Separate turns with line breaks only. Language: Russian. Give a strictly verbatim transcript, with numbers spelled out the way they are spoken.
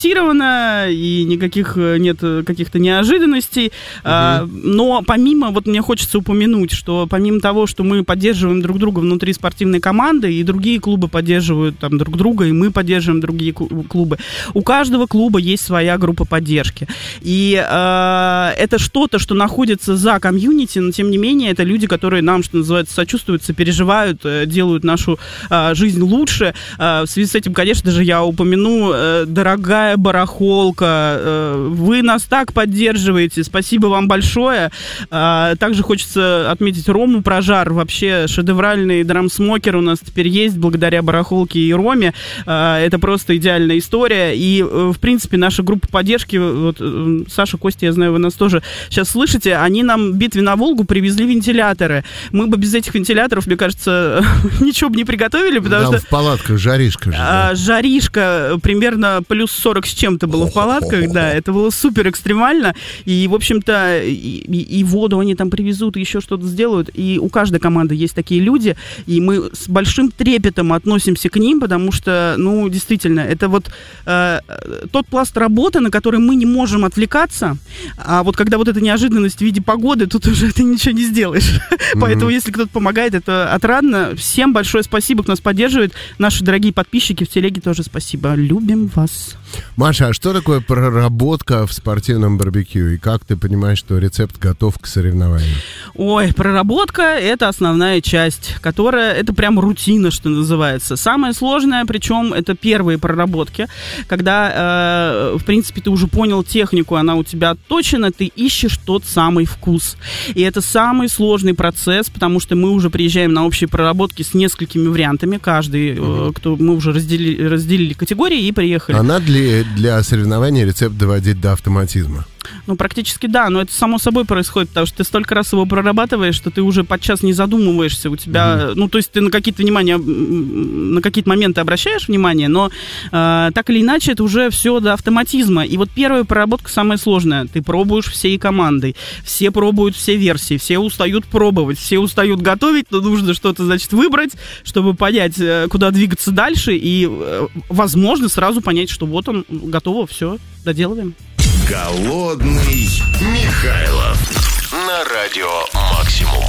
и никаких нет каких-то неожиданностей. Угу. А, но помимо, вот мне хочется упомянуть, что помимо того, что мы поддерживаем друг друга внутри спортивной команды, и другие клубы поддерживают там друг друга, и мы поддерживаем другие клубы, у каждого клуба есть своя группа поддержки. И а, это что-то, что находится за комьюнити, но тем не менее это люди, которые нам, что называется, сочувствуют, сопереживают, делают нашу а, жизнь лучше. А, в связи с этим, конечно же, я упомяну, а, дорогая барахолка, вы нас так поддерживаете, спасибо вам большое. Также хочется отметить Рому Прожар, вообще шедевральный драмсмокер у нас теперь есть благодаря барахолке и Роме. Это просто идеальная история. И, в принципе, наша группа поддержки, вот, Саша, Костя, я знаю, вы нас тоже сейчас слышите, они нам в битве на Волгу привезли вентиляторы. Мы бы без этих вентиляторов, мне кажется, ничего бы не приготовили, потому
да,
что...
в палатках жаришка же. Да.
Жаришка примерно плюс сорок с чем-то было в палатках, да, это было супер экстремально, и, в общем-то, и, и воду они там привезут, и еще что-то сделают, и у каждой команды есть такие люди, и мы с большим трепетом относимся к ним, потому что, ну, действительно, это вот э, тот пласт работы, на который мы не можем отвлекаться, а вот когда вот эта неожиданность в виде погоды, тут уже ты ничего не сделаешь, mm-hmm. Поэтому, если кто-то помогает, это отрадно. Всем большое спасибо, кто нас поддерживает, наши дорогие подписчики в телеге тоже спасибо, любим вас.
Маша, а что такое проработка в спортивном барбекю? И как ты понимаешь, что рецепт готов к соревнованию?
Ой, проработка — это основная часть, которая, это прям рутина, что называется. Самое сложное, причем, это первые проработки, когда, э, в принципе, ты уже понял технику, она у тебя отточена, ты ищешь тот самый вкус. И это самый сложный процесс, потому что мы уже приезжаем на общие проработки с несколькими вариантами, каждый, угу. э, кто мы уже разделили, разделили категории и приехали.
А надо ли для соревнований рецепт доводить до автоматизма?
Ну, практически да, но это само собой происходит, потому что ты столько раз его прорабатываешь, что ты уже подчас не задумываешься, у тебя, mm-hmm. ну, то есть ты на какие-то внимания, на какие-то моменты обращаешь внимание, но э, так или иначе это уже все до автоматизма. И вот первая проработка самая сложная. Ты пробуешь всей командой, все пробуют все версии, все устают пробовать, все устают готовить, но нужно что-то, значит, выбрать, чтобы понять, куда двигаться дальше, и, возможно, сразу понять, что вот он, готово, все, доделываем.
Голодный Михайлов на радио «Максимум».